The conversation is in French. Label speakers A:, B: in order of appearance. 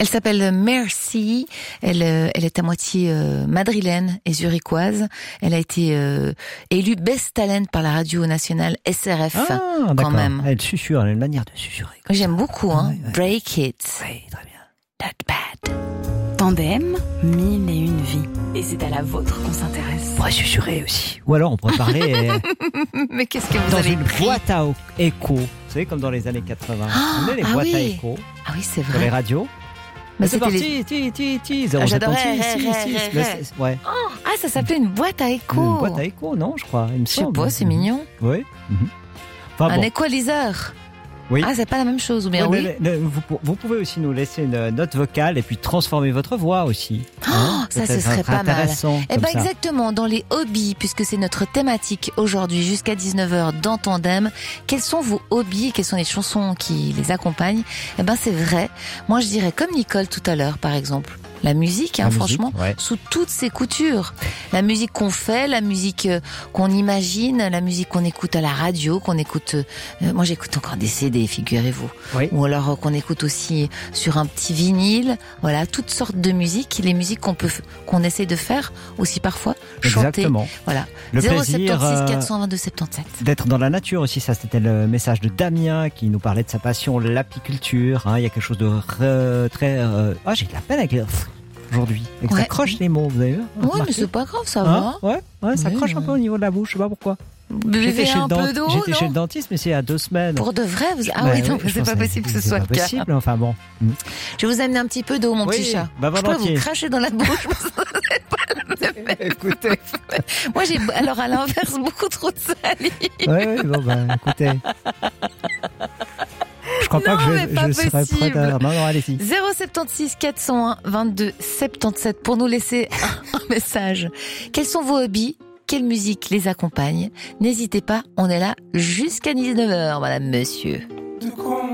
A: Elle s'appelle Merci. Elle est à moitié madrilène et zurichoise. Elle a été élue Best Talent par la radio nationale SRF.
B: Ah,
A: quand même.
B: Elle susurre, elle a une manière de susurrer.
A: J'aime beaucoup, hein.
B: Ouais.
A: Break It.
B: Oui, très bien.
A: Not bad.
C: Tandem, 1001 vies. Et c'est à la vôtre qu'on s'intéresse.
B: On pourrait susurrer aussi. Ou alors on pourrait parler
A: Mais qu'est-ce que vous
B: dans
A: avez
B: une
A: pris?
B: boîte à écho. Vous savez, comme dans les années 80. Vous savez, les boîtes à écho
A: Ah oui, c'est
B: sur les
A: vrai.
B: radios.
A: Mais
B: c'est
A: c'était
B: parti, 076,
A: j'adorais.
B: ouais.
A: Ah, ça s'appelait une boîte à écho.
B: Une boîte à écho, non, je crois. Il me
A: Je sais
B: semble.
A: pas, c'est mignon.
B: Oui. Enfin,
A: Un
B: bon.
A: équaliseur.
B: Oui.
A: Ah, c'est pas la même chose, ou bien
B: Oui,
A: oui.
B: mais vous pouvez aussi nous laisser une note vocale et puis transformer votre voix aussi.
A: Ça, ce
B: Peut-être
A: serait pas mal.
B: intéressant.
A: Eh
B: comme
A: ben
B: ça.
A: exactement, dans les hobbies, puisque c'est notre thématique aujourd'hui jusqu'à 19h dans Tandem, quels sont vos hobbies et quelles sont les chansons qui les accompagnent? Eh ben c'est vrai, moi je dirais comme Nicole tout à l'heure par exemple, la musique,
B: La musique,
A: franchement,
B: ouais.
A: sous toutes ses coutures. La musique qu'on fait, la musique qu'on imagine, la musique qu'on écoute à la radio, qu'on écoute... moi j'écoute encore des CD, figurez-vous.
B: Oui.
A: Ou alors qu'on écoute aussi sur un petit vinyle. Voilà, toutes sortes de musiques, les musiques qu'on essaie de faire aussi parfois, chanter.
B: Exactement.
A: Voilà.
B: Le
A: 076
B: plaisir
A: 422 77.
B: d'être dans la nature aussi, ça c'était le message de Damien qui nous parlait de sa passion, l'apiculture. Il y a quelque chose de très... Ah, j'ai de la peine avec aujourd'hui. Avec
A: Ouais.
B: ça croche les mots, vous avez vu?
A: Oui, mais
B: Remarqué
A: c'est pas grave, ça
B: Hein
A: va.
B: Ouais, ça
A: Oui,
B: croche un
A: ouais.
B: peu au niveau de la bouche, je sais pas pourquoi.
A: Buvez un peu d'eau,
B: J'étais chez le
A: non?
B: dentiste, mais c'est il y a 2 semaines.
A: Pour de vrai, vous... Ah
B: Bah
A: oui, non,
B: je
A: c'est
B: pense
A: pas possible que ce
B: c'est
A: soit
B: pas
A: le cas.
B: possible, enfin bon.
A: Je vais vous amener un petit peu d'eau, mon
B: Oui,
A: petit chat.
B: bah,
A: Je peux
B: volontiers.
A: vous cracher dans la bouche.
B: Écoutez.
A: Moi, j'ai, alors à l'inverse, beaucoup trop de salive.
B: Oui, bon, bah, écoutez. Je crois pas
A: Non, mais
B: que
A: pas
B: je serais prête
A: possible.
B: à... Non, allez-y.
A: 076 401 22 77 pour nous laisser un message. Quels sont vos hobbies? Quelle musique les accompagne? N'hésitez pas, on est là jusqu'à 19h, madame, monsieur.